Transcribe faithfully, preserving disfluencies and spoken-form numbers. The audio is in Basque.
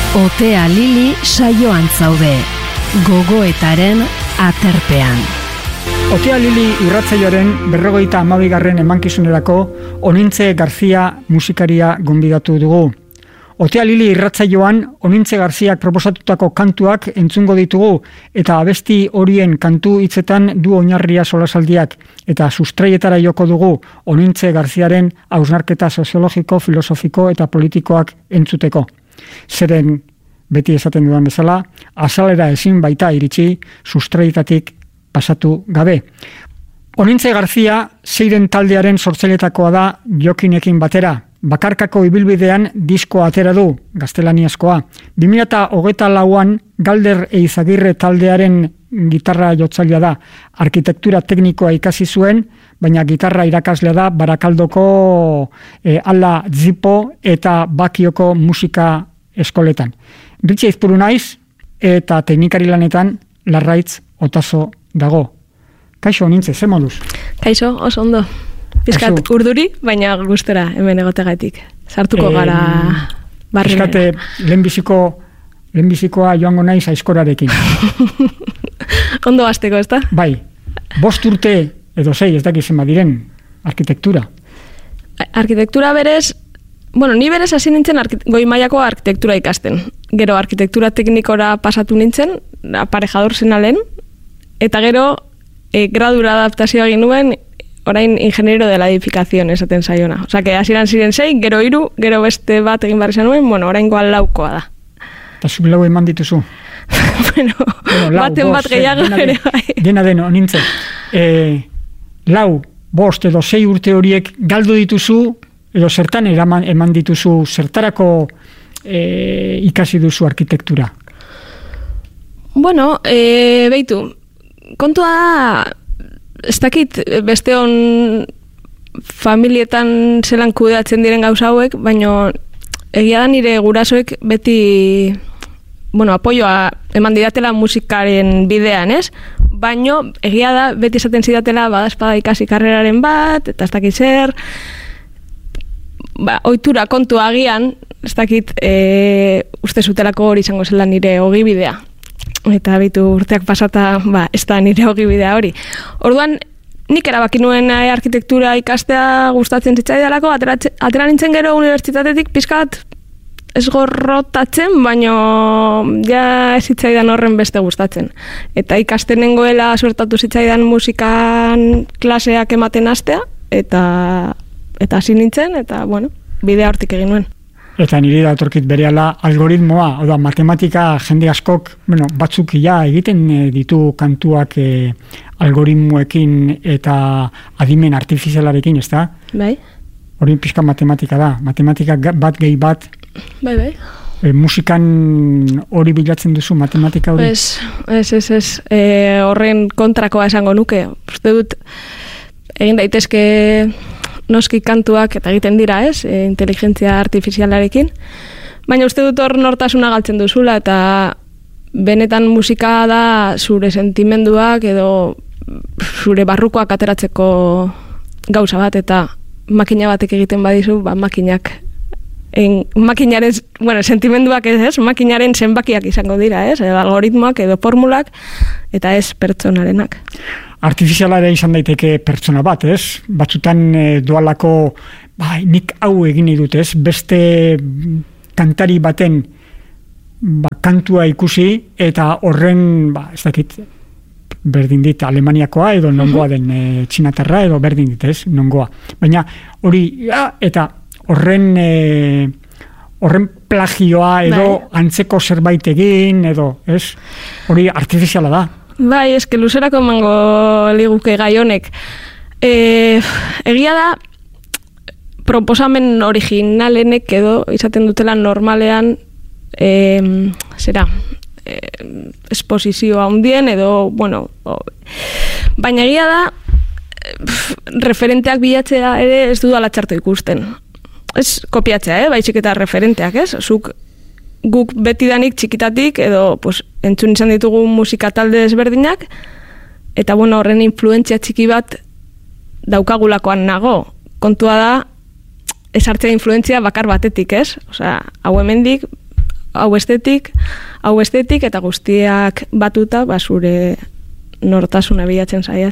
Otea Lili saioan zaude, gogoetaren aterpean. Otea Lili irratsaioaren berrogeita hamabigarren emankizunerako Onintze Garzia musikaria gonbidatu dugu. Otea Lili irratsaioan Onintze Garziak proposatutako kantuak entzungo ditugu eta abesti horien kantu hitzetan du oinarria solasaldiak eta sustraietara joko dugu Onintze Garziaren hausnarketa soziologiko, filosofiko eta politikoak entzuteko. Zeren, beti esaten dudan bezala, azalera ezin baita iritsi sustraietatik pasatu gabe. Onintze Garzia zeiren taldearen sortzailetakoa da Jokinekin batera. Bakarkako ibilbidean diskoa atera du, gaztelaniazkoa. bi mila hogeita lauan Galder Eizagirre taldearen gitarra jotzailea da. Arkitektura teknikoa ikasi zuen, baina gitarra irakaslea da Barakaldoko e, Ala Zipo eta Bakioko musika eskoletan. Ritxe Izpuru naiz eta teknikari lanetan Larraitz Otazo dago. Kaixo, Onintze, ze moduz? Kaixo, oso ondo. Piskat Kaixo. Urduri, baina gustora hemen egotegatik. Sartuko e, gara barri. Piskate lehenbiziko lehenbizikoa joango naiz aizkorarekin. Ondo hasteko, ezta? Bai. Bost urte edo sei, ez dakiz zenbat diren arkitektura. Arkitektura berez, bueno, ni berez hasi nintzen goi mailako arkitektura ikasten. Gero arkitektura teknikora pasatu nintzen, aparejador zenalen, eta gero e, gradura adaptazioa egin nuen, orain ingeniero de la edificación esaten zaiona. Osa, que hasieran ziren sei, gero hiru, gero beste bat egin barri nuen, bueno, orain goal laukoa da. Eta zuk lau eman dituzu? bueno, bueno lau, baten bat gehiago ere bai. Dena den, Onintze. E, lau, bost edo sei urte horiek galdu dituzu, edo zertan eraman, eman dituzu, zertarako e, ikasi duzu arkitektura? Bueno, e, beitu, kontua da, ez dakit beste on familietan zelan kudeatzen diren gauza hauek, baina egia da nire gurasoek beti, bueno, apoioa eman didatela musikaren bidean, ez? Baina egia da beti esaten zidatela badazpada ikasi karreraren bat, eta ez dakit zer, ba, ohitura kontu agian, ez dakit e, uste zutelako hori izango zela nire ogibidea. Eta bitu urteak pasata, ba, ez da nire ogibidea hori. Orduan, nik erabaki nuen arkitektura ikastea gustatzen zitzaidalako, atera nintzen gero unibertsitatetik pizkat esgorrotatzen, baino ja ez zitzaidan horren beste gustatzen. Eta ikasten nengoela suertatu zitzaidan musikan klaseak ematen hastea, eta eta hasi nintzen, eta bueno, bidea hortik egin nuen. Eta niri datorkit berehala algoritmoa, oda matematika jende askok, bueno, batzuk ja egiten ditu kantuak e, algoritmoekin eta adimen artifizialarekin, ez da? Bai. Hori pixka matematika da. Matematika bat gehi bat. Bai, bai. E, musikan hori bilatzen duzu, matematika hori? Ez, ez, ez, ez. E, horren kontrakoa esango nuke. Uste dut, egin daitezke noski kantuak eta egiten dira, ez? E, inteligentzia artifizialarekin. Baina uste dut hor nortasuna galtzen duzula eta benetan musika da zure sentimenduak edo zure barrukoak ateratzeko gauza bat eta makina batek egiten badizu, ba makinak en, makinaren, bueno, sentimenduak ez, ez? Makinaren zenbakiak izango dira, ez? Edo algoritmoak edo formulak eta ez pertsonarenak. Artifiziala ere izan daiteke pertsona bat, ez? Batzutan e, doalako, ba, nik hau egin nahi dut, ez? Beste kantari baten ba, kantua ikusi eta horren, ba, ez dakit, berdin dit Alemaniakoa edo nongoa den e, txinatarra edo berdin dit, ez? Nongoa. Baina hori, ja, eta horren e, horren plagioa edo bai. Antzeko zerbait egin edo, ez? Hori artifiziala da. Bai, eske luzerako emango liguke gai honek. E, egia da, proposamen originalenek edo izaten dutela normalean, e, zera, e, esposizioa hundien edo, bueno, o, baina egia da, referenteak bilatzea ere ez dudala txarto ikusten. Ez kopiatzea, eh? Baizik eta referenteak, ez? Zuk guk betidanik txikitatik edo pues, entzun izan ditugu musika talde desberdinak eta bueno, horren influentzia txiki bat daukagulakoan nago. Kontua da ez hartzea influentzia bakar batetik, ez? Osea, hau hemendik hau estetik, hau estetik eta guztiak batuta, ba zure nortasuna bilatzen